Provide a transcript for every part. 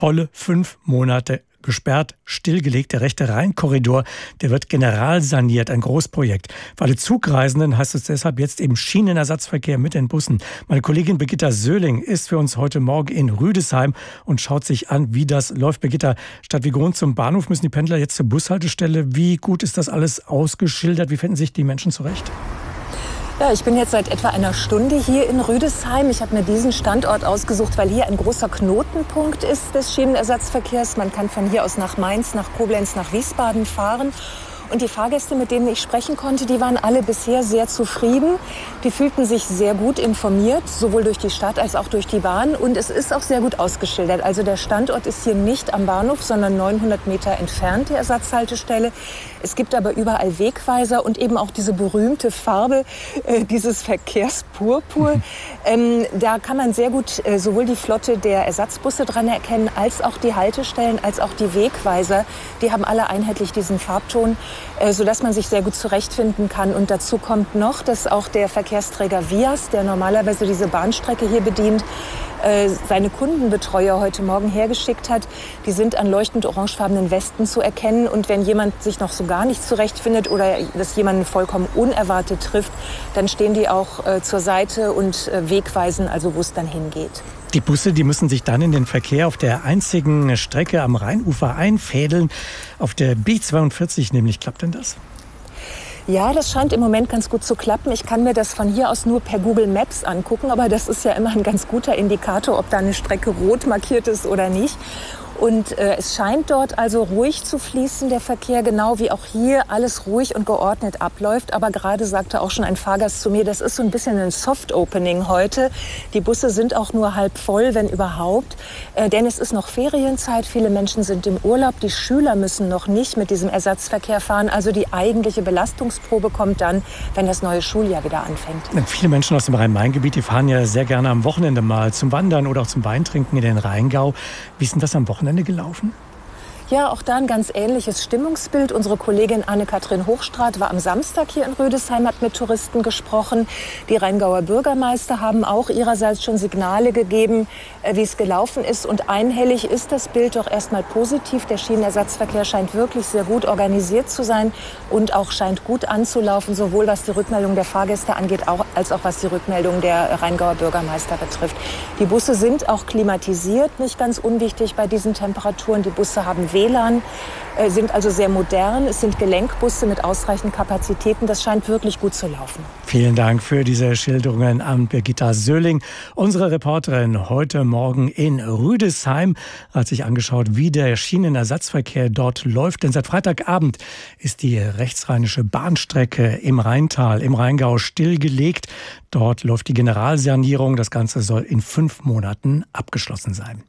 volle 5 Monate gesperrt, stillgelegt. Der rechte Rheinkorridor, der wird generalsaniert, ein Großprojekt. Für alle Zugreisenden heißt es deshalb jetzt eben Schienenersatzverkehr mit den Bussen. Meine Kollegin Birgitta Söhling ist für uns heute Morgen in Rüdesheim und schaut sich an, wie das läuft. Birgitta, statt wie gewohnt zum Bahnhof müssen die Pendler jetzt zur Bushaltestelle. Wie gut ist das alles ausgeschildert? Wie finden sich die Menschen zurecht? Ja, ich bin jetzt seit etwa einer Stunde hier in Rüdesheim. Ich habe mir diesen Standort ausgesucht, weil hier ein großer Knotenpunkt ist des Schienenersatzverkehrs. Man kann von hier aus nach Mainz, nach Koblenz, nach Wiesbaden fahren. Und die Fahrgäste, mit denen ich sprechen konnte, die waren alle bisher sehr zufrieden. Die fühlten sich sehr gut informiert, sowohl durch die Stadt als auch durch die Bahn. Und es ist auch sehr gut ausgeschildert. Also der Standort ist hier nicht am Bahnhof, sondern 900 Meter entfernt, die Ersatzhaltestelle. Es gibt aber überall Wegweiser und eben auch diese berühmte Farbe, dieses Verkehrspurpur. Da kann man sehr gut sowohl die Flotte der Ersatzbusse dran erkennen, als auch die Haltestellen, als auch die Wegweiser. Die haben alle einheitlich diesen Farbton, sodass man sich sehr gut zurechtfinden kann. Und dazu kommt noch, dass auch der Verkehrsträger Vias, der normalerweise diese Bahnstrecke hier bedient, seine Kundenbetreuer heute Morgen hergeschickt hat. Die sind an leuchtend orangefarbenen Westen zu erkennen. Und wenn jemand sich noch so gar nicht zurechtfindet oder das jemanden vollkommen unerwartet trifft, dann stehen die auch zur Seite und wegweisen, also wo es dann hingeht. Die Busse, die müssen sich dann in den Verkehr auf der einzigen Strecke am Rheinufer einfädeln. Auf der B42 nämlich. Klappt denn das? Ja, das scheint im Moment ganz gut zu klappen. Ich kann mir das von hier aus nur per Google Maps angucken, aber das ist ja immer ein ganz guter Indikator, ob da eine Strecke rot markiert ist oder nicht. Und es scheint dort also ruhig zu fließen, der Verkehr, genau wie auch hier alles ruhig und geordnet abläuft. Aber gerade sagte auch schon ein Fahrgast zu mir, das ist so ein bisschen ein Soft-Opening heute. Die Busse sind auch nur halb voll, wenn überhaupt. Denn es ist noch Ferienzeit, viele Menschen sind im Urlaub. Die Schüler müssen noch nicht mit diesem Ersatzverkehr fahren. Also die eigentliche Belastungsprobe kommt dann, wenn das neue Schuljahr wieder anfängt. Viele Menschen aus dem Rhein-Main-Gebiet, die fahren ja sehr gerne am Wochenende mal zum Wandern oder auch zum Weintrinken in den Rheingau. Wie ist denn das am Wochenende gelaufen? Ja, auch da ein ganz ähnliches Stimmungsbild. Unsere Kollegin Anne-Kathrin Hochstraat war am Samstag hier in Rüdesheim, hat mit Touristen gesprochen. Die Rheingauer Bürgermeister haben auch ihrerseits schon Signale gegeben, wie es gelaufen ist. Und einhellig ist das Bild doch erstmal positiv. Der Schienenersatzverkehr scheint wirklich sehr gut organisiert zu sein und auch scheint gut anzulaufen, sowohl was die Rückmeldung der Fahrgäste angeht, als auch was die Rückmeldung der Rheingauer Bürgermeister betrifft. Die Busse sind auch klimatisiert, nicht ganz unwichtig bei diesen Temperaturen. Die Busse haben WLAN, sind also sehr modern. Es sind Gelenkbusse mit ausreichend Kapazitäten. Das scheint wirklich gut zu laufen. Vielen Dank für diese Schilderungen an Birgitta Söhling. Unsere Reporterin heute Morgen in Rüdesheim hat sich angeschaut, wie der Schienenersatzverkehr dort läuft. Denn seit Freitagabend ist die rechtsrheinische Bahnstrecke im Rheintal, im Rheingau stillgelegt. Dort läuft die Generalsanierung. Das Ganze soll in 5 Monaten abgeschlossen sein.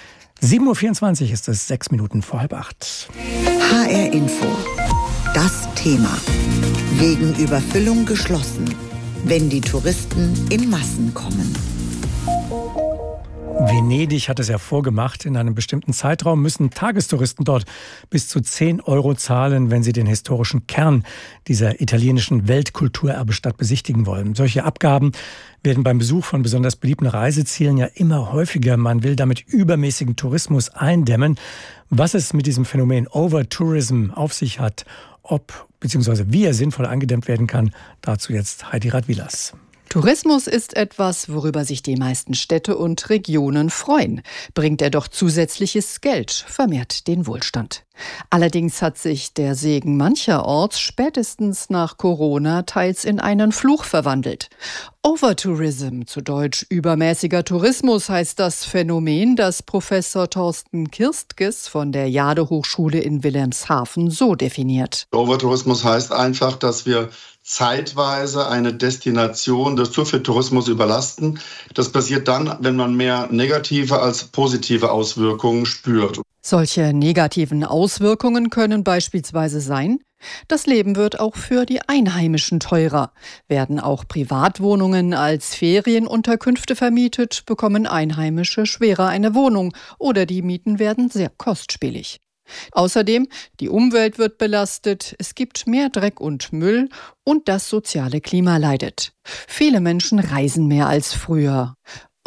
7.24 Uhr ist es, 6 Minuten vor 7:30. HR Info. Das Thema. Wegen Überfüllung geschlossen, wenn die Touristen in Massen kommen. Venedig hat es ja vorgemacht. In einem bestimmten Zeitraum müssen Tagestouristen dort bis zu 10 € zahlen, wenn sie den historischen Kern dieser italienischen Weltkulturerbestadt besichtigen wollen. Solche Abgaben werden beim Besuch von besonders beliebten Reisezielen ja immer häufiger. Man will damit übermäßigen Tourismus eindämmen. Was es mit diesem Phänomen Overtourism auf sich hat, ob bzw. wie er sinnvoll eingedämmt werden kann, dazu jetzt Heidi Radwilas. Tourismus ist etwas, worüber sich die meisten Städte und Regionen freuen. Bringt er doch zusätzliches Geld, vermehrt den Wohlstand. Allerdings hat sich der Segen mancherorts spätestens nach Corona teils in einen Fluch verwandelt. Overtourism, zu Deutsch übermäßiger Tourismus, heißt das Phänomen, das Professor Thorsten Kirstges von der Jade-Hochschule in Wilhelmshaven so definiert. Overtourismus heißt einfach, dass wir zeitweise eine Destination zu viel Tourismus überlasten. Das passiert dann, wenn man mehr negative als positive Auswirkungen spürt. Solche negativen Auswirkungen können beispielsweise sein: Das Leben wird auch für die Einheimischen teurer. Werden auch Privatwohnungen als Ferienunterkünfte vermietet, bekommen Einheimische schwerer eine Wohnung oder die Mieten werden sehr kostspielig. Außerdem, die Umwelt wird belastet, es gibt mehr Dreck und Müll und das soziale Klima leidet. Viele Menschen reisen mehr als früher.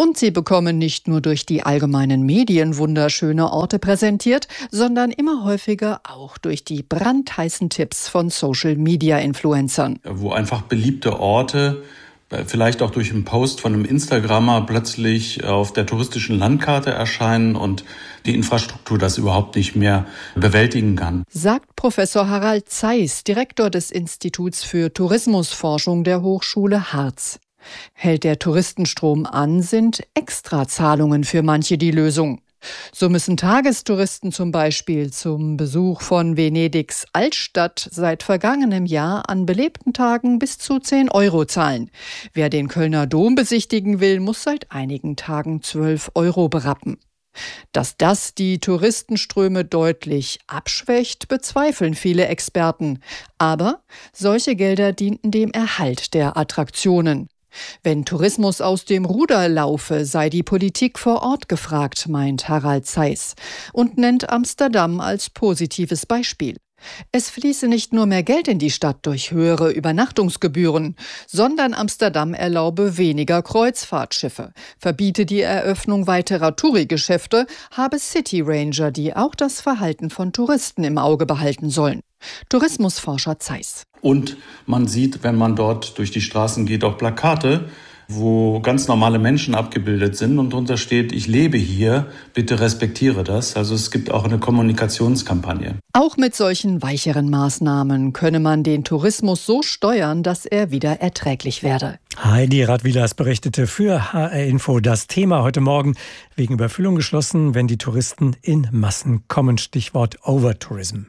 Und sie bekommen nicht nur durch die allgemeinen Medien wunderschöne Orte präsentiert, sondern immer häufiger auch durch die brandheißen Tipps von Social-Media-Influencern. Wo einfach beliebte Orte, vielleicht auch durch einen Post von einem Instagrammer, plötzlich auf der touristischen Landkarte erscheinen und die Infrastruktur das überhaupt nicht mehr bewältigen kann. Sagt Professor Harald Zeiss, Direktor des Instituts für Tourismusforschung der Hochschule Harz. Hält der Touristenstrom an, sind Extrazahlungen für manche die Lösung. So müssen Tagestouristen zum Beispiel zum Besuch von Venedigs Altstadt seit vergangenem Jahr an belebten Tagen bis zu 10 € zahlen. Wer den Kölner Dom besichtigen will, muss seit einigen Tagen 12 € berappen. Dass das die Touristenströme deutlich abschwächt, bezweifeln viele Experten. Aber solche Gelder dienten dem Erhalt der Attraktionen. Wenn Tourismus aus dem Ruder laufe, sei die Politik vor Ort gefragt, meint Harald Zeiss und nennt Amsterdam als positives Beispiel. Es fließe nicht nur mehr Geld in die Stadt durch höhere Übernachtungsgebühren, sondern Amsterdam erlaube weniger Kreuzfahrtschiffe, verbiete die Eröffnung weiterer Touri-Geschäfte, habe City Ranger, die auch das Verhalten von Touristen im Auge behalten sollen. Tourismusforscher Zeiss. Und man sieht, wenn man dort durch die Straßen geht, auch Plakate, wo ganz normale Menschen abgebildet sind und drunter steht, ich lebe hier, bitte respektiere das. Also es gibt auch eine Kommunikationskampagne. Auch mit solchen weicheren Maßnahmen könne man den Tourismus so steuern, dass er wieder erträglich werde. Heidi Radwilas berichtete für HR Info. Das Thema heute Morgen: wegen Überfüllung geschlossen, wenn die Touristen in Massen kommen. Stichwort Overtourism.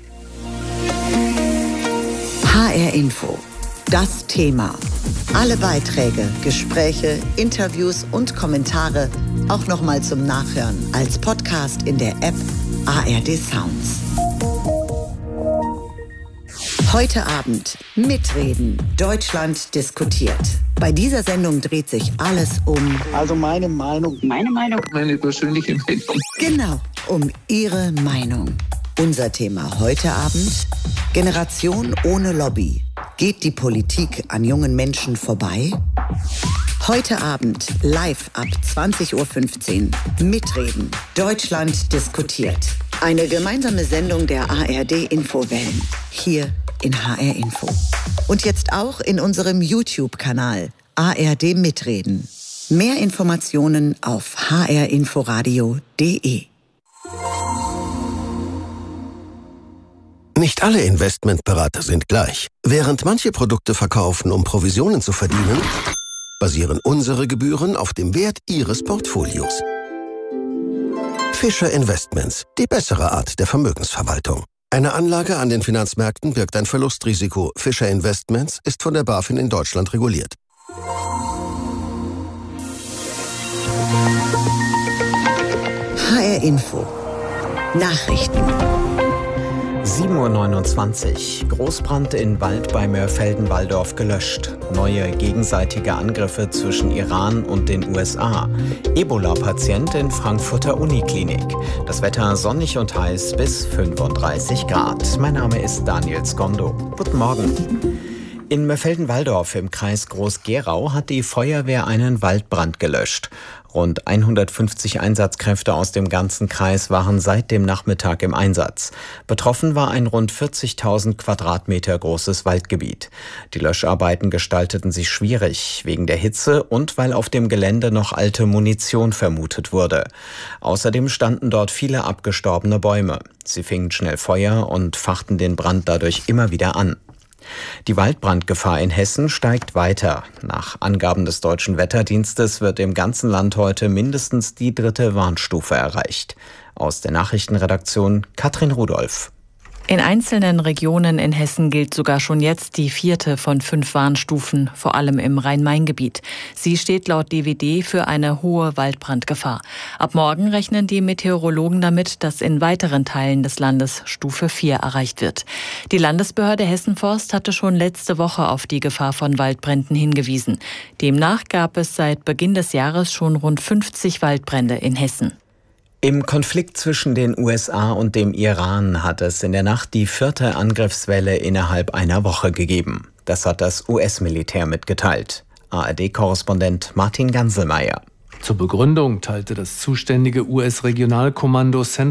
HR Info. Das Thema. Alle Beiträge, Gespräche, Interviews und Kommentare auch nochmal zum Nachhören als Podcast in der App ARD Sounds. Heute Abend mitreden. Deutschland diskutiert. Bei dieser Sendung dreht sich alles um... Also meine Meinung. Meine persönliche Meinung. Genau, um Ihre Meinung. Unser Thema heute Abend: Generation ohne Lobby. Geht die Politik an jungen Menschen vorbei? Heute Abend live ab 20.15 Uhr. Mitreden. Deutschland diskutiert. Eine gemeinsame Sendung der ARD Infowellen. Hier in HR Info. Und jetzt auch in unserem YouTube-Kanal ARD Mitreden. Mehr Informationen auf hrinforadio.de. Nicht alle Investmentberater sind gleich. Während manche Produkte verkaufen, um Provisionen zu verdienen, basieren unsere Gebühren auf dem Wert Ihres Portfolios. Fischer Investments, die bessere Art der Vermögensverwaltung. Eine Anlage an den Finanzmärkten birgt ein Verlustrisiko. Fischer Investments ist von der BaFin in Deutschland reguliert. HR Info. Nachrichten. 7.29 Uhr. Großbrand in Wald bei Mörfelden-Walldorf gelöscht. Neue gegenseitige Angriffe zwischen Iran und den USA. Ebola-Patient in Frankfurter Uniklinik. Das Wetter sonnig und heiß bis 35 Grad. Mein Name ist Daniel Skondo. Guten Morgen. In Mörfelden-Walldorf im Kreis Groß-Gerau hat die Feuerwehr einen Waldbrand gelöscht. Rund 150 Einsatzkräfte aus dem ganzen Kreis waren seit dem Nachmittag im Einsatz. Betroffen war ein rund 40.000 Quadratmeter großes Waldgebiet. Die Löscharbeiten gestalteten sich schwierig, wegen der Hitze und weil auf dem Gelände noch alte Munition vermutet wurde. Außerdem standen dort viele abgestorbene Bäume. Sie fingen schnell Feuer und fachten den Brand dadurch immer wieder an. Die Waldbrandgefahr in Hessen steigt weiter. Nach Angaben des Deutschen Wetterdienstes wird im ganzen Land heute mindestens die 3. Warnstufe erreicht. Aus der Nachrichtenredaktion Katrin Rudolph. In einzelnen Regionen in Hessen gilt sogar schon jetzt die 4. von 5 Warnstufen, vor allem im Rhein-Main-Gebiet. Sie steht laut DWD für eine hohe Waldbrandgefahr. Ab morgen rechnen die Meteorologen damit, dass in weiteren Teilen des Landes Stufe 4 erreicht wird. Die Landesbehörde Hessen-Forst hatte schon letzte Woche auf die Gefahr von Waldbränden hingewiesen. Demnach gab es seit Beginn des Jahres schon rund 50 Waldbrände in Hessen. Im Konflikt zwischen den USA und dem Iran hat es in der Nacht die 4. Angriffswelle innerhalb einer Woche gegeben. Das hat das US-Militär mitgeteilt. ARD-Korrespondent Martin Ganselmeier. Zur Begründung teilte das zuständige US-Regionalkommando